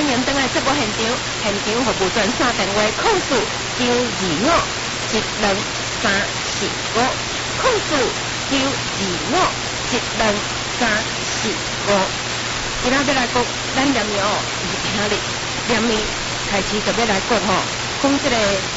迎登来节目现场，现场服务专线电话：控诉925123445，控诉925123445。今仔要来讲，咱念名哦，是听哩念名开始就要来讲吼，讲这个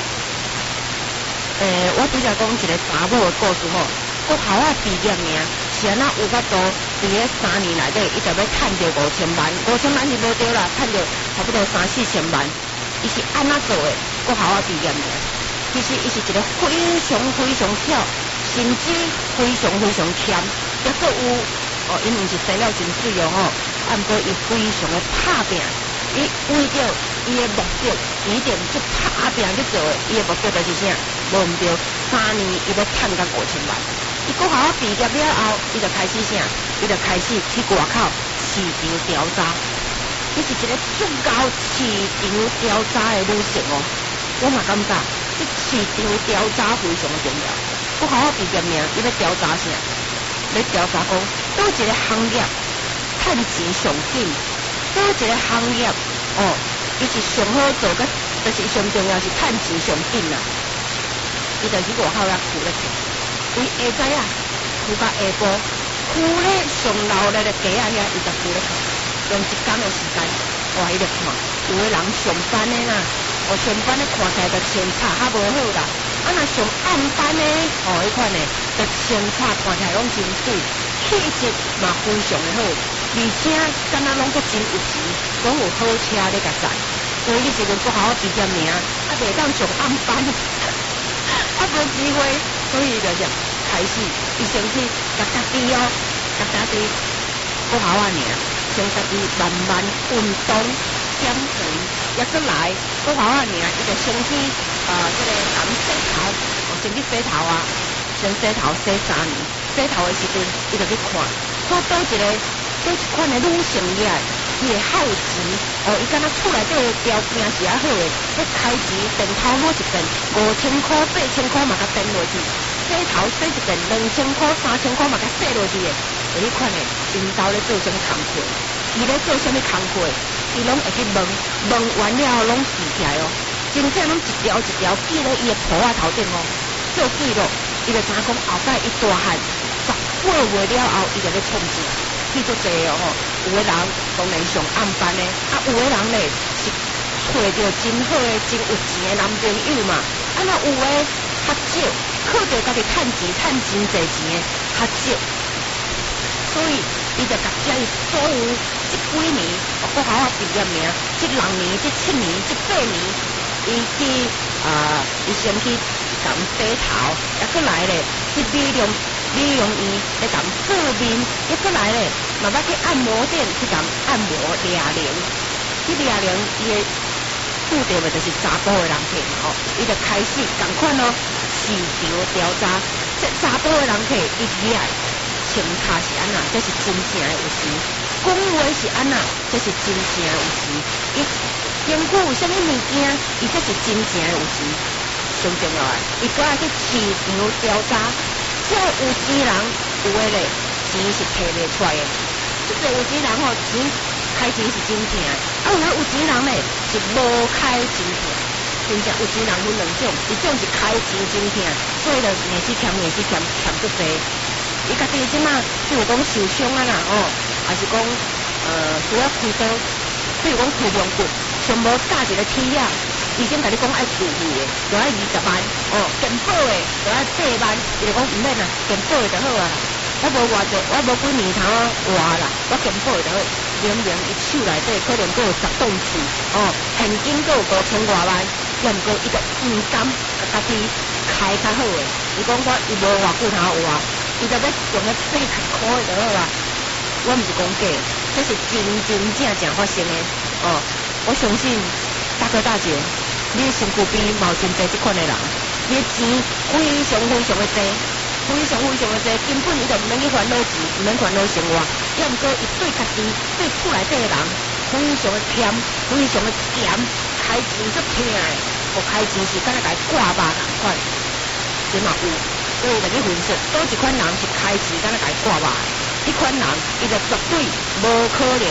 我拄则讲一个查某的故事吼，国校啊毕业名，是安那有法度伫咧3年内底，伊就要趁着5000万，5000万是无对啦，趁着差不多3-4千万，伊是安那做的？国校啊毕业名，其实伊是一个非常非常巧，甚至非常非常欠，也阁有因为是生了真水哦吼，啊，毋过伊非常的拍拼。伊为着伊的目的，一定去打拼去做的。伊的目的就是啥？无毋对，3年伊要趁到5000万。伊国校毕业了后，伊就开始啥？伊就开始去外口市场调查。伊是一个足够市场调查的女性哦。我嘛感觉，这市场调查非常重要。国校毕业名，伊要调查啥？要调查讲，倒一个行业趁钱上紧。倒一个行业伊是上好做个，就是上重要是趁钱上紧啦。伊就去外口啦，苦咧去。伊下早啊，苦到下晡，苦咧上楼咧咧街啊遐，伊就苦咧去。用一天的时间，哇，伊就看，有的人上班的啦，上班咧看起来就穿插较无好啦。啊，若上暗班的，迄款的，就穿插看起来拢真水，气质嘛非常的好。而且敢若拢阁真有钱，拢有好车咧甲载，所以你这个国校毕业名，袂当上暗班，无机会，所以就是开始，伊先去甲家己甲家己国校名，先家己慢慢运动减肥，也阁来国校名，伊就先去这个洗头，先去洗头啊，先洗头洗3年，洗头的时阵，伊就去看倒一个。这一款的女性业，伊会耗钱伊敢若厝内底条件是较好的，要开钱电头摸一遍5000块、8000块嘛，甲电落去；洗头洗一遍2000块、3000块嘛，甲洗落去的。迄款的，因兜咧做啥物工课？伊咧做啥物工课？伊拢会去问完了后拢记起来真正拢一条一条记咧伊的簿仔头顶做记录。伊就知影讲后摆伊大汉18岁了后，伊就咧创啥？去做济有的人当然上暗班的，有的人咧是找到真好的、真有钱的男朋友嘛，若有的较少，靠着家己趁钱、趁真济钱的较少，所以伊就甲遮伊所有这几年国校毕业名，这6年、这7年、这8年，伊去伊先去讲洗头，也过来咧去美容院咧讲做面，也过来咧，慢慢去按摩店去讲按摩俩零，去俩零伊的拄着的就是查甫的人客伊就开始共款市场调查，这查甫的人客伊起来穿插是安那，这是真正的有钱；讲话是安那，这是真正的有钱。伊身躯有啥物物件，伊这是真正的有钱。上重要的，伊搁来去市场调查。这有钱人有的咧，钱是摕袂出来的。这个有钱人钱开钱是真正的，有钱人咧是无开真正。真正有钱人分2种，一种是开钱真正，所以就硬是欠足济。伊家己即马，比如讲受伤啊啦，还是讲需要开刀，比如讲头龙骨，上无加一个铁啊。医生甲你讲爱自费的，就爱20万健保的就爱8万，伊就讲毋免啦，健保的就好啊。我无偌济，我无几年头活啦，我健保的就好。明明伊手内底可能阁有10栋厝现金阁有5000多万，也毋过伊就毋甘甲家己开较好的。伊讲伊无偌久头活，伊就要用个800块的就好啦。我毋是讲假，这是真正发生的我相信。大哥大姐，你的身躯边嘛有真济这款的人，你的钱非常的多，非常的多，根本伊就毋免去烦恼钱，毋免烦恼生活。也毋过伊对家己、对厝内底的人，非常的甜，非常的咸，开钱足痛的，开钱是敢若甲伊挂肉同款，这嘛有，所以就去分析，倒一款人是开钱敢若甲伊挂肉，迄款人伊就绝对无可能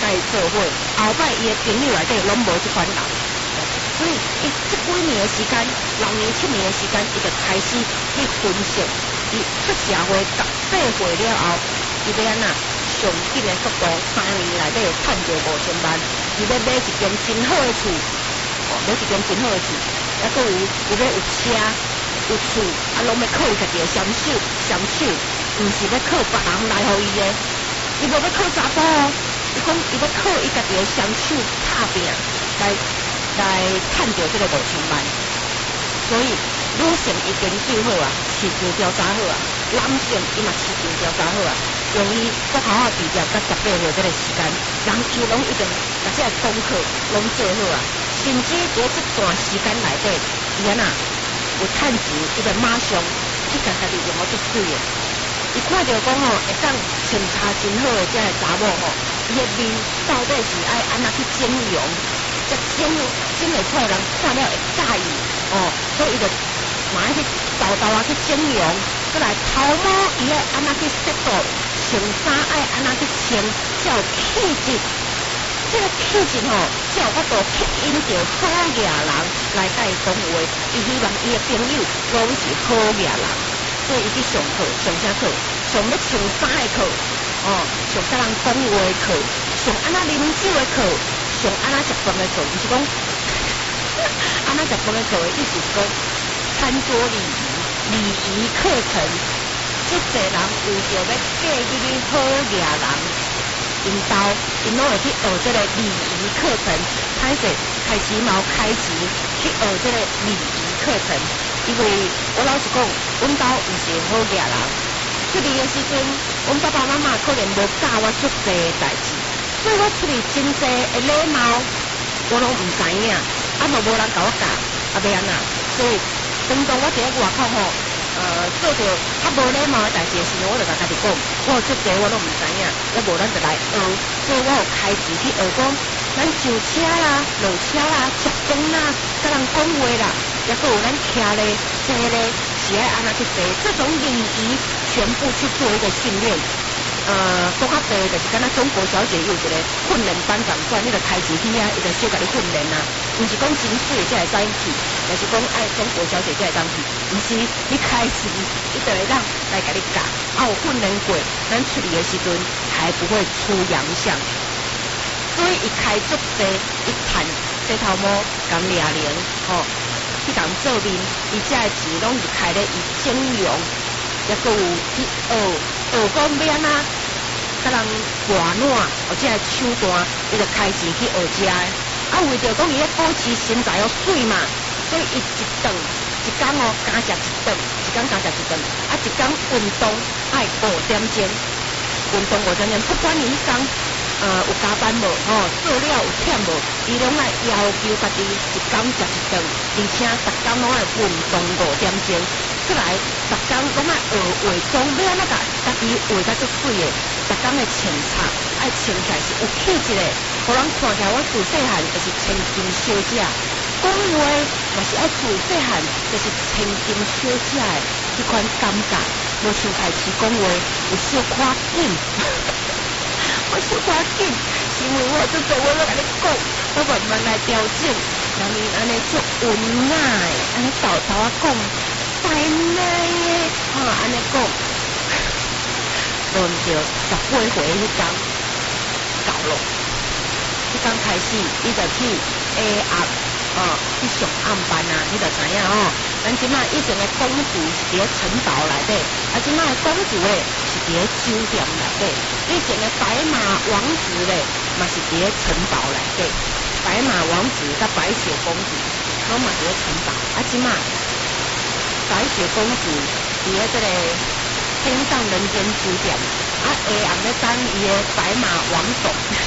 甲伊做伙，后摆伊的朋友内底拢无即款人，所以伊即几年的时间，6年7年的时间，伊就开始去分析，伊出社会18岁了后，伊要安那上紧的速度，3年内底赚着5000万，伊要买一间真好的厝，买一间真好的厝，还佫有伊要有车有厝，拢要靠伊家己的双手，毋是要靠别人来互伊的，伊无要靠查甫哦，伊讲伊要靠伊家己的双手打拼来赚着这个5000万，所以女性伊研究好啊，市场调查好啊，男性伊嘛市场调查好啊，用伊国校毕业到18岁这个时间，人伊拢一定把这个功课拢做好啊，甚至在这段时间内底，伊安那有趁钱，伊就马上去甲家己用好足水的。伊看到讲吼，会当穿插真好的这个查某吼，伊的面到底是爱安那去整容，才整会出来人看了会介意哦，所以伊就马上去豆去整容，再来头毛伊爱安那去设度，穿衫爱安那去穿，才有气质。这个气质吼，才有法度吸引到好野人来甲伊讲话。伊希望伊的朋友拢是好野人，所以伊去上课，上啥课？上要穿衫的课，哦，上甲人讲话的课，上安那啉酒的课，上安那食饭的课，毋是讲安那食饭的课的意思是讲餐桌礼仪课程。即世人为着要嫁入去好野人。因拢会去学这个礼仪课程，开始嘛有开始去学这个礼仪课程，因为我老实讲，阮兜毋是好野人，出去的时阵，阮爸爸妈妈可能无教我足济的代志，所以我出去真济的礼貌，我拢毋知影，无人甲我教，要安那，所以当我伫咧外口吼。做着无礼貌的代志的时候，我就甲家己讲，我有足济我拢毋知影，要无咱就来学，所以我有开始去学讲，咱上车啦、落车啦、接风啦、甲人讲话啦，也佫有咱徛咧、坐咧，是爱安那去坐，这种礼仪全部去做一个训练。搁较多就是敢若中国小姐有一个训练班长转，你著开始去啊，伊就小甲你训练啊，毋是讲真水才会使去，但是讲爱中国小姐才会当去，毋是你开始伊就会让来甲你教，有训练过，咱出去的时阵还不会出洋相，所以伊开足济，伊趁洗头毛、甲抓铃，去共做面，伊遮的钱拢是开咧伊整容，也佫有去学讲要安那，甲人挂烂，或者手段，伊就开始去学遮的。为着讲伊咧保持身材水嘛，所以伊一顿一工加食一顿，一工加食一顿，一工运动爱5点钟，运动5点钟，不管伊迄工有加班无，做了有忝无，伊拢爱要求家己一工食一顿，而且逐工拢爱运动5点钟。出来，逐工拢爱学化妆，要安怎甲家己画甲足水的，逐工的穿插，爱穿起来是有气质的，互人看起来我自细汉就是千金小姐，讲话嘛是爱自细汉就是千金小姐的迄款感觉，无像台词讲话有小可紧，我小可紧，是因为我做做我要甲你讲，我慢慢来调整，让你安尼足温雅的，安尼豆啊讲。太美耶！安尼讲，轮到18岁迄天到咯。迄天开始，你就去下暗，去上暗班啊，你就知影咱即马以前的公主是伫咧城堡内底，即马的公主咧是伫咧酒店内底，以前的白马王子咧嘛是伫咧城堡内底，白马王子甲白雪公主，拢嘛伫咧城堡，即马。白雪公主伫咧这个天上人间酒店，下暗咧等伊的白马王董，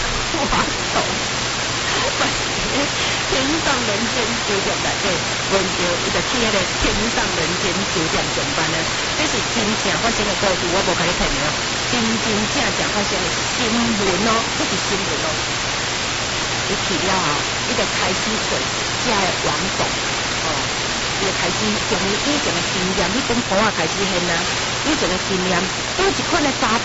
天上人间酒店内底，轮到伊就去迄个天上人间酒店上班啊！这是真正发生的故事，我无甲你骗你真正发生的新闻这是新闻伊去了后，伊就开始做遮的王董，伊就开始从伊以前的经验，迄本簿开始现啊，以前的经验，有一款的查